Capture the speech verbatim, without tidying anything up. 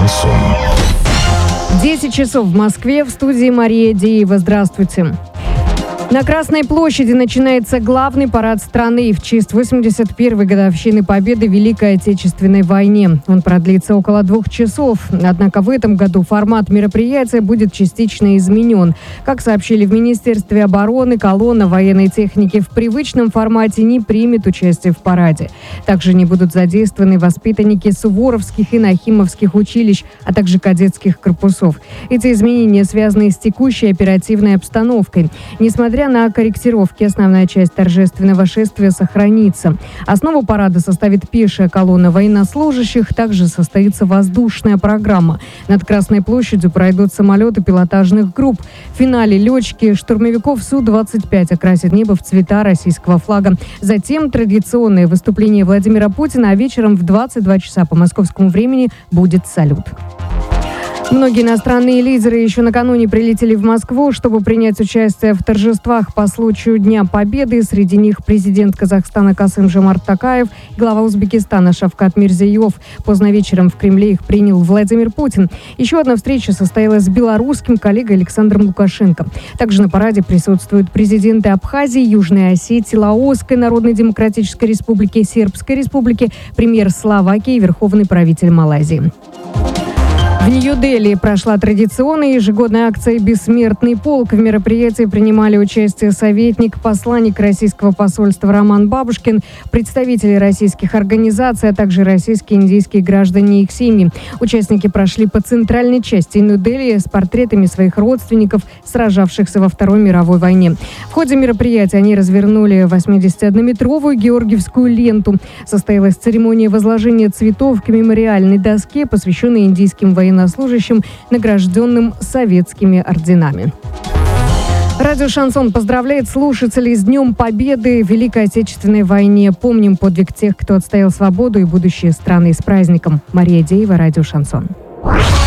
Шансон. десять часов в Москве, в студии Мария Деева. Здравствуйте. На Красной площади начинается главный парад страны в честь восемьдесят первой годовщины победы в Великой Отечественной войне. Он продлится около двух часов. Однако в этом году формат мероприятия будет частично изменен. Как сообщили в Министерстве обороны, колонна военной техники в привычном формате не примет участие в параде. Также не будут задействованы воспитанники суворовских и нахимовских училищ, а также кадетских корпусов. Эти изменения связаны с текущей оперативной обстановкой. Несмотря на корректировки, основная часть торжественного шествия сохранится. Основу парада составит пешая колонна военнослужащих, также состоится воздушная программа. Над Красной площадью пройдут самолеты пилотажных групп. В финале летчики штурмовиков Су двадцать пять окрасят небо в цвета российского флага. Затем традиционное выступление Владимира Путина, а вечером в двадцать два часа по московскому времени будет салют. Многие иностранные лидеры еще накануне прилетели в Москву, чтобы принять участие в торжествах по случаю Дня Победы. Среди них президент Казахстана Касым-Жомарт Токаев, глава Узбекистана Шавкат Мирзиёев. Поздно вечером в Кремле их принял Владимир Путин. Еще одна встреча состоялась с белорусским коллегой Александром Лукашенко. Также на параде присутствуют президенты Абхазии, Южной Осетии, Лаосской Народной Демократической Республики, Сербской Республики, премьер Словакии и верховный правитель Малайзии. В Нью-Дели прошла традиционная ежегодная акция «Бессмертный полк». В мероприятии принимали участие советник, посланник российского посольства Роман Бабушкин, представители российских организаций, а также российские и индийские граждане и их семьи. Участники прошли по центральной части Нью-Дели с портретами своих родственников, сражавшихся во Второй мировой войне. В ходе мероприятия они развернули восьмидесятиоднометровую георгиевскую ленту. Состоялась церемония возложения цветов к мемориальной доске, посвященной индийским военным военнослужащим, награжденным советскими орденами. Радио «Шансон» поздравляет слушателей с Днем Победы в Великой Отечественной войне. Помним подвиг тех, кто отстоял свободу и будущее страны. С праздником! Мария Деева, Радио «Шансон».